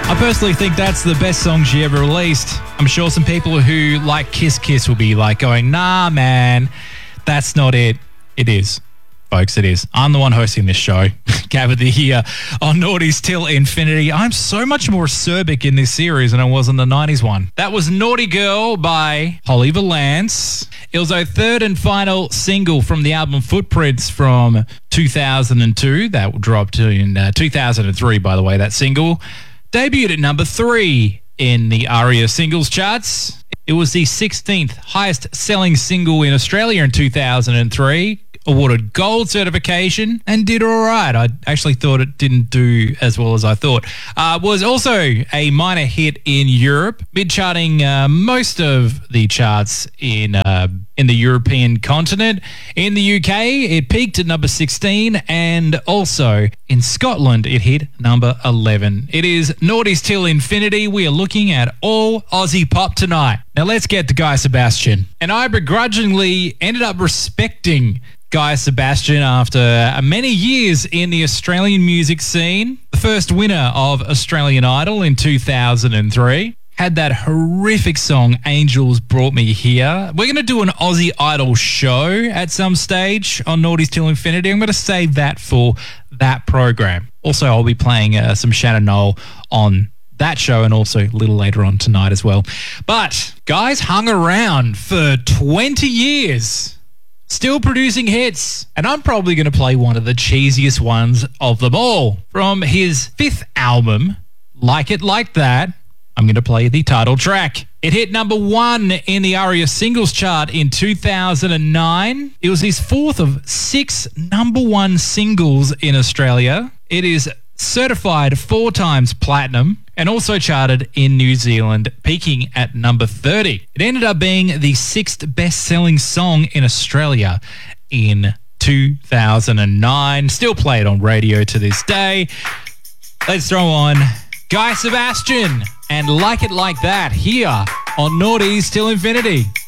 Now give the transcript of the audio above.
I personally think that's the best song she ever released. I'm sure some people who like Kiss Kiss will be like going, nah, man, that's not it. It is, folks, it is. I'm the one hosting this show. Gavin here on Naughties Till Infinity. I'm so much more acerbic in this series than I was in the 90s one. That was Naughty Girl by Holly Valance. It was our third and final single from the album Footprints from 2002. That dropped in 2003, by the way, that single. Debuted at number 3 in the ARIA singles charts. It was the 16th highest selling single in Australia in 2003. Awarded gold certification and did all right. I actually thought it didn't do as well as I thought. Was also a minor hit in Europe, mid-charting most of the charts in the European continent. In the UK, it peaked at number 16, and also in Scotland, it hit number 11. It is Naughties Till Infinity. We are looking at all Aussie pop tonight. Now let's get to Guy Sebastian. And I begrudgingly ended up respecting Guy Sebastian after many years in the Australian music scene. The first winner of Australian Idol in 2003. Had that horrific song, Angels Brought Me Here. We're going to do an Aussie Idol show at some stage on Naughties Till Infinity. I'm going to save that for that program. Also, I'll be playing some Shannon Noll on that show and also a little later on tonight as well. But Guy's hung around for 20 years. Still producing hits, and I'm probably going to play one of the cheesiest ones of them all. From his 5th album, Like It Like That, I'm going to play the title track. It hit number 1 in the ARIA singles chart in 2009. It was his 4th of 6 number 1 singles in Australia. It is certified 4 times platinum and also charted in New Zealand, peaking at number 30. It ended up being the 6th best-selling song in Australia in 2009. Still played on radio to this day. Let's throw on Guy Sebastian and Like It Like That here on Naughties Till Infinity.